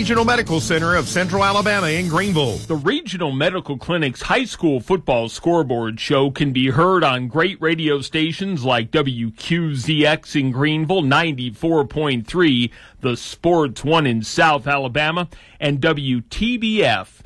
Regional Medical Center of Central Alabama in Greenville. The Regional Medical Clinic's high school football scoreboard show can be heard on great radio stations like WQZX in Greenville, 94.3, The Sports One in South Alabama, and WTBF,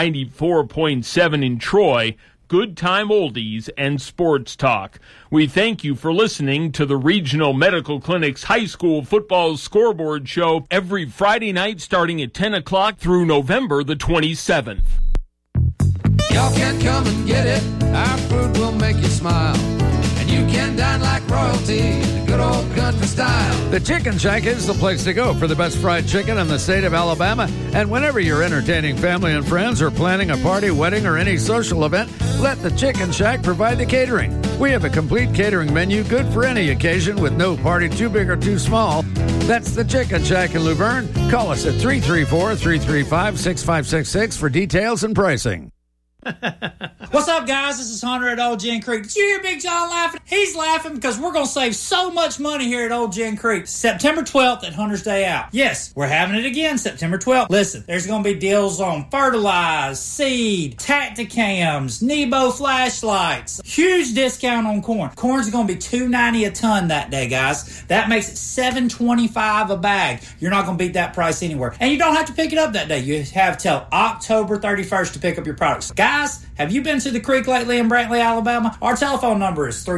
94.7 in Troy. Good time oldies and sports talk. We thank you for listening to the Regional Medical Clinic's high school football scoreboard show every Friday night starting at 10 o'clock through November the 27th. Y'all can come and get it. Our food will make you smile. And you can dine like royalty, the good old country style. The Chicken Shack is the place to go for the best fried chicken in the state of Alabama. And whenever you're entertaining family and friends or planning a party, wedding, or any social event, let the Chicken Shack provide the catering. We have a complete catering menu good for any occasion with no party too big or too small. That's the Chicken Shack in Luverne. Call us at 334-335-6566 for details and pricing. What's up, guys? This is Hunter at Old Gin Creek. Did you hear Big John laughing? He's laughing because we're going to save so much money here at Old Gin Creek. September 12th at Hunter's Day Out. Yes, we're having it again September 12th. Listen, there's going to be deals on fertilize, seed, Tacticams, Nebo flashlights. Huge discount on corn. Corn's going to be $2.90 a ton that day, guys. That makes it $7.25 a bag. You're not going to beat that price anywhere. And you don't have to pick it up that day. You have till October 31st to pick up your products. Guys, have you been to the creek lately in Brantley, Alabama? Our telephone number is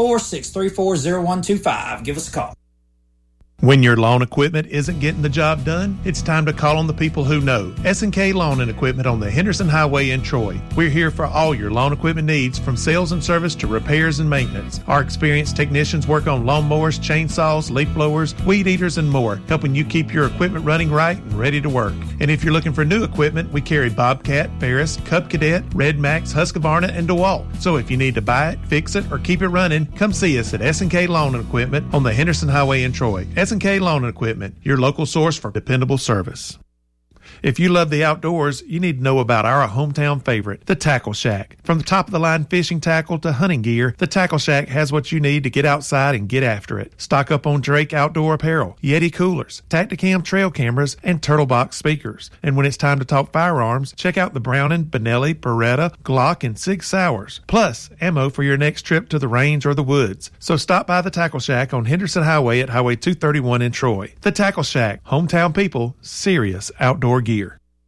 334-634-0125. Give us a call. When your lawn equipment isn't getting the job done, it's time to call on the people who know. S&K Lawn and Equipment on the Henderson Highway in Troy. We're here for all your lawn equipment needs, from sales and service to repairs and maintenance. Our experienced technicians work on lawnmowers, chainsaws, leaf blowers, weed eaters, and more, helping you keep your equipment running right and ready to work. And if you're looking for new equipment, we carry Bobcat, Ferris, Cub Cadet, Red Max, Husqvarna, and DeWalt. So if you need to buy it, fix it, or keep it running, come see us at S&K Lawn and Equipment on the Henderson Highway in Troy. S&K Lawn and Equipment, your local source for dependable service. If you love the outdoors, you need to know about our hometown favorite, the Tackle Shack. From the top-of-the-line fishing tackle to hunting gear, the Tackle Shack has what you need to get outside and get after it. Stock up on Drake outdoor apparel, Yeti coolers, Tacticam trail cameras, and Turtle Box speakers. And when it's time to talk firearms, check out the Browning, Benelli, Beretta, Glock, and Sig Sauers. Plus, ammo for your next trip to the range or the woods. So stop by the Tackle Shack on Henderson Highway at Highway 231 in Troy. The Tackle Shack, hometown people, serious outdoor gear.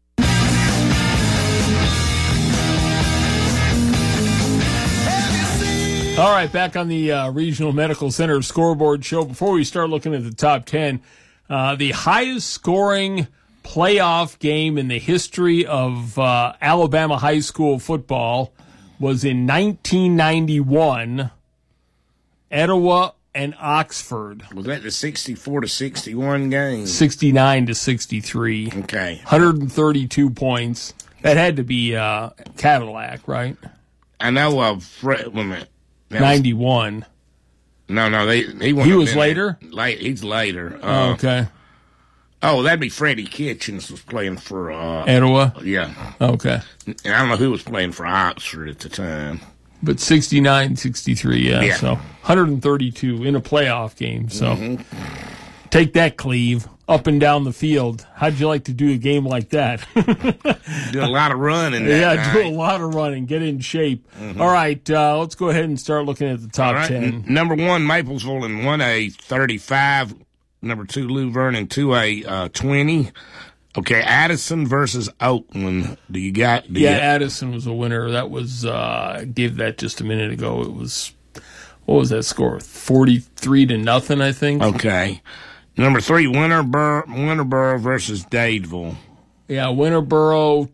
All right, back on the Regional Medical Center scoreboard show. Before we start looking at the top 10, the highest scoring playoff game in the history of Alabama high school football was in 1991, Etowah and Oxford. Was that the 64-61 game? 69-63. Okay. 132 points. That had to be Cadillac, right? I know wait a minute. 91. No, he was later? He's later. Okay. Oh, that'd be Freddie Kitchens was playing for Etowah? Yeah. Okay. And I don't know who was playing for Oxford at the time. But 69-63, so 132 in a playoff game. So take that, Cleve, up and down the field. How'd you like to do a game like that? Do a lot of running. Do a lot of running. Get in shape. All right, let's go ahead and start looking at the top 10. Number 1, Maplesville in 1A, 35. Number 2, Luverne in 2A, 20. Okay, Addison versus Oakland. Addison was a winner. That was gave that just a minute ago. It was, what was that score? 43-0, I think. Okay. Number 3, Winterboro versus Dadeville. Yeah, Winterboro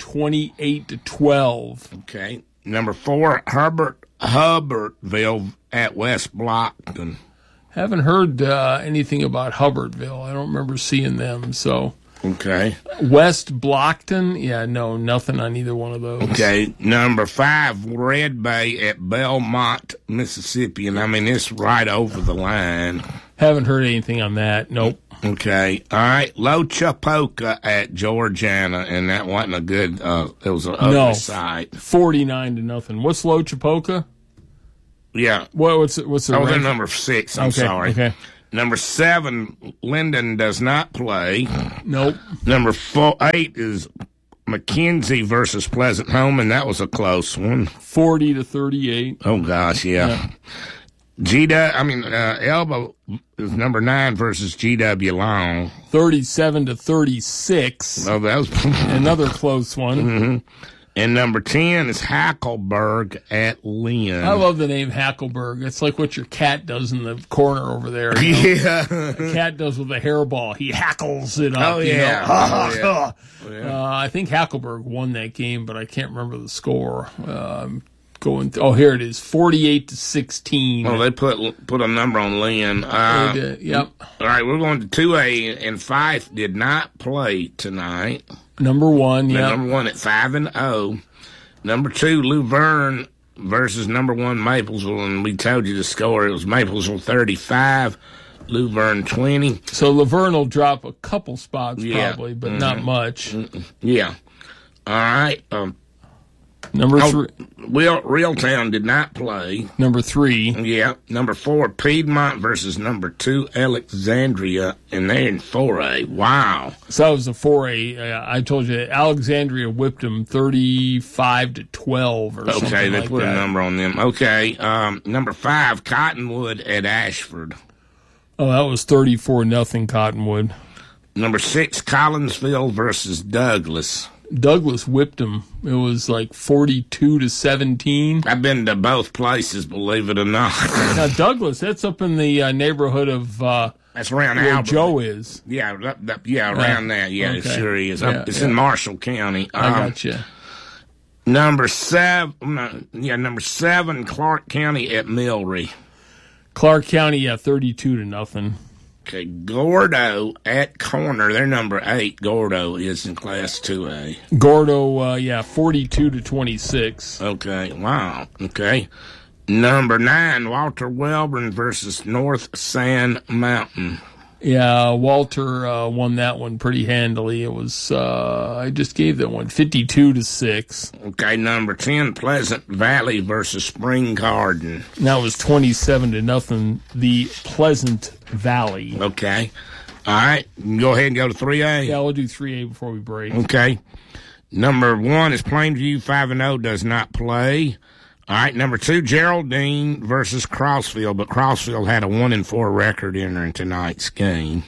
28-12. Okay. Number 4, Hubbardsville at West Blockton. Haven't heard anything about Hubbardsville. I don't remember seeing them, so. Okay. West Blockton? Yeah, no, nothing on either one of those. Okay. Number 5, Red Bay at Belmont, Mississippi. And I mean, it's right over the line. Haven't heard anything on that. Nope. Okay. All right. Lochapoka at Georgiana. And that wasn't a good, it was an ugly sight. 49-0. What's Lochapoka? Yeah. What's the they're number 6. I'm sorry. Okay. Number 7, Linden does not play. Nope. Number 8 is McKenzie versus Pleasant Home, and that was a close one. 40-38. Oh, gosh, yeah. Elba is number 9 versus GW Long. 37-36. Oh, that was another close one. Mm-hmm. And number 10 is Hackleburg at Lynn. I love the name Hackleburg. It's like what your cat does in the corner over there. Yeah. The cat does with a hairball. He hackles it up. Oh, yeah. I think Hackleburg won that game, but I can't remember the score. Here it is, 48-16. Oh, they put a number on Lynn. They did, yep. All right, we're going to 2A, and Fife did not play tonight. Number 1, yeah. Number 1 at 5-0. Number 2, Luverne versus number 1 Maplesville, and we told you the score. It was Maplesville 35, Luverne 20. So Luverne will drop a couple spots probably, but not much. Yeah. All right. Number 3. Reeltown did not play. Number 3. Yeah. Number 4, Piedmont versus number 2, Alexandria, and they're in 4A. Wow. So that was a 4A. I told you, Alexandria whipped them 35-12 or something like that. Okay, they put a number on them. Okay. Number 5, Cottonwood at Ashford. Oh, that was 34-0 Cottonwood. Number 6, Collinsville versus Douglas. Douglas whipped them. It was like 42-17. I've been to both places, believe it or not. Now, Douglas, that's up in the neighborhood of that's around where Albert. Joe is. Yeah, around there. Yeah, okay. It sure is. Yeah, it's in Marshall County. I got you. Number 7, Clark County at Millry. Clark County, 32-0. Okay, Gordo at Corner. They're number 8. Gordo is in Class 2A. Gordo, 42-26. Okay, wow. Okay. Number 9, Walter Welborn versus North Sand Mountain. Yeah, Walter won that one pretty handily. It was, I just gave that one 52-6. Okay, number 10, Pleasant Valley versus Spring Garden. That was 27-0, the Pleasant Valley. Okay. All right, you can go ahead and go to 3A. Yeah, we'll do 3A before we break. Okay. Number 1 is Plainview, 5-0, does not play. All right, number 2, Geraldine versus Crossville, but Crossville had a 1-4 record entering tonight's game.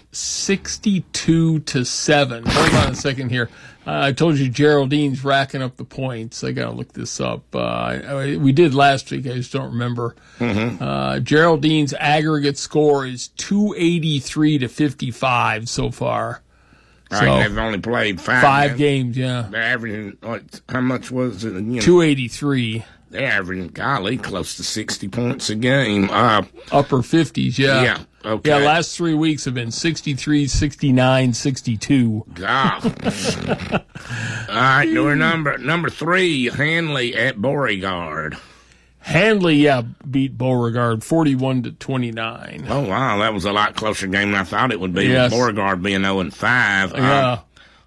62-7. Hold on a second here. I told you Geraldine's racking up the points. I got to look this up. We did last week. I just don't remember. Mm-hmm. Geraldine's aggregate score is 283-55 so far. All right, they've only played 5 games. Yeah. They're averaging, how much was it? 283. They're averaging, golly, close to 60 points a game. Upper 50s, yeah. Yeah, okay. Yeah, last 3 weeks have been 63, 69, 62. God. All right, we're number 3, Hanley at Beauregard. Hanley, beat Beauregard 41-29. Oh, wow, that was a lot closer game than I thought it would be. Yes. With Beauregard being 0-5. Yeah.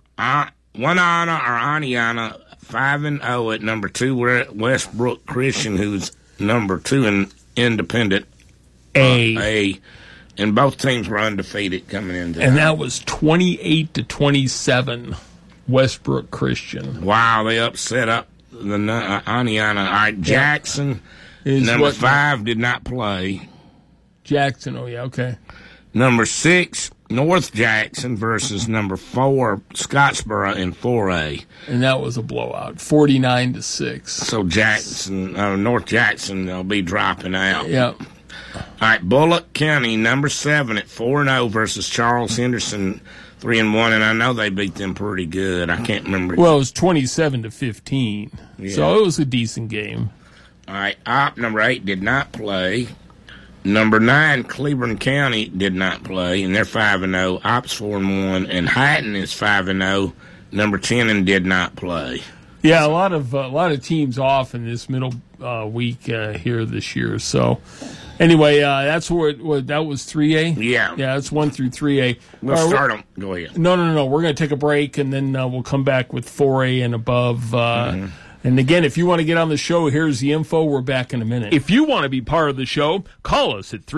Aniana, 5-0 at number 2. We're at Westbrook Christian, who's number 2 in Independent A. And both teams were undefeated coming into and that was 28-27 Westbrook Christian. Wow, they upset up the Aniana. All right, Jackson, number 5, did not play. Jackson, okay. Number 6, North Jackson versus number 4, Scottsboro in 4A. And that was a blowout, 49-6. So North Jackson, they'll be dropping out. Yep. All right, Bullock County, number 7 at 4-0 versus Charles Henderson, 3-1, and I know they beat them pretty good. I can't remember. Well, it was 27-15, yeah. So it was a decent game. All right, number 8 did not play. Number 9, Cleburne County did not play, and they're 5-0. Ops 4-1, and Hatton is 5-0. Number 10 and did not play. Yeah, a lot of teams off in this middle week here this year. So anyway, that's what that was 3A. Yeah, that's 1 through 3A. We'll start them. Go ahead. No. We're going to take a break, and then we'll come back with 4A and above. And again, if you want to get on the show, here's the info. We're back in a minute. If you want to be part of the show, call us at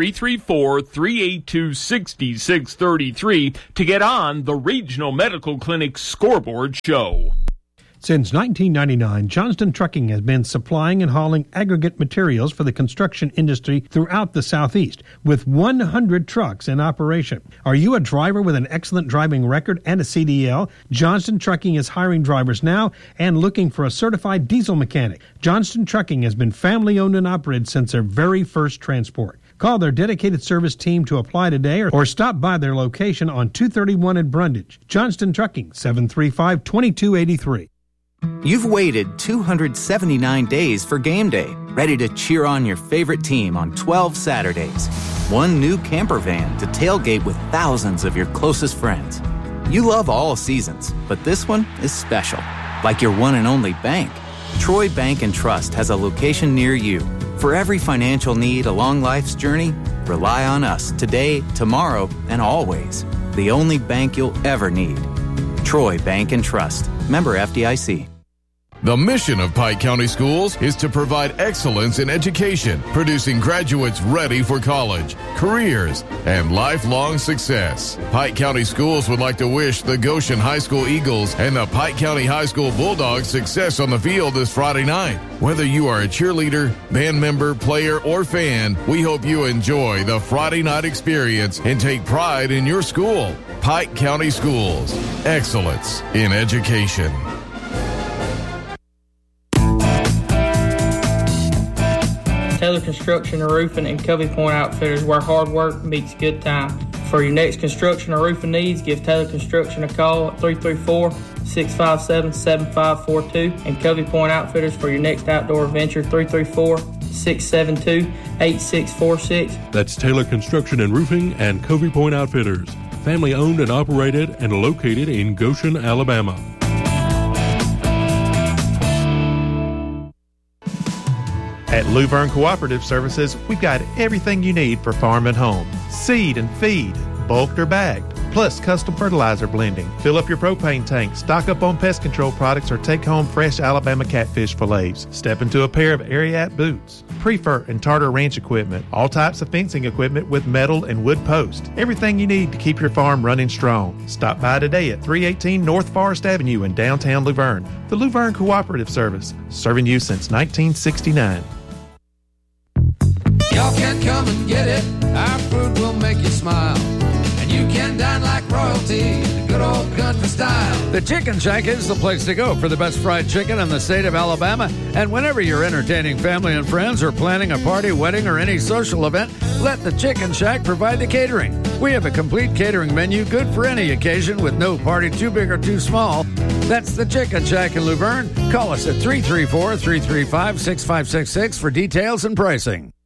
334-382-6633 to get on the Regional Medical Clinic Scoreboard Show. Since 1999, Johnston Trucking has been supplying and hauling aggregate materials for the construction industry throughout the Southeast, with 100 trucks in operation. Are you a driver with an excellent driving record and a CDL? Johnston Trucking is hiring drivers now and looking for a certified diesel mechanic. Johnston Trucking has been family-owned and operated since their very first transport. Call their dedicated service team to apply today or stop by their location on 231 in Brundage. Johnston Trucking, 735-2283. You've waited 279 days for game day, ready to cheer on your favorite team on 12 Saturdays. One new camper van to tailgate with thousands of your closest friends. You love all seasons, but this one is special, like your one and only bank. Troy Bank and Trust has a location near you. For every financial need along life's journey, rely on us today, tomorrow, and always. The only bank you'll ever need. Troy Bank and Trust. Member FDIC. The mission of Pike County Schools is to provide excellence in education, producing graduates ready for college, careers, and lifelong success. Pike County Schools would like to wish the Goshen High School Eagles and the Pike County High School Bulldogs success on the field this Friday night. Whether you are a cheerleader, band member, player, or fan, we hope you enjoy the Friday night experience and take pride in your school. Pike County Schools. Excellence in education. Taylor Construction and Roofing and Covey Point Outfitters, where hard work meets good time. For your next construction or roofing needs, give Taylor Construction a call at 334-657-7542 and Covey Point Outfitters for your next outdoor adventure, 334-672-8646. That's Taylor Construction and Roofing and Covey Point Outfitters. Family owned and operated and located in Goshen, Alabama. At Luverne Cooperative Services, we've got everything you need for farm and home. Seed and feed, bulked or bagged, plus custom fertilizer blending. Fill up your propane tank, stock up on pest control products, or take home fresh Alabama catfish fillets. Step into a pair of Ariat boots, Prefer and Tartar Ranch equipment, all types of fencing equipment with metal and wood posts. Everything you need to keep your farm running strong. Stop by today at 318 North Forest Avenue in downtown Luverne. The Luverne Cooperative Service, serving you since 1969. Y'all can come and get it. Our food will make you smile. And you can dine like royalty in the good old country style. The Chicken Shack is the place to go for the best fried chicken in the state of Alabama. And whenever you're entertaining family and friends or planning a party, wedding, or any social event, let the Chicken Shack provide the catering. We have a complete catering menu good for any occasion with no party too big or too small. That's the Chicken Shack in Luverne. Call us at 334-335-6566 for details and pricing.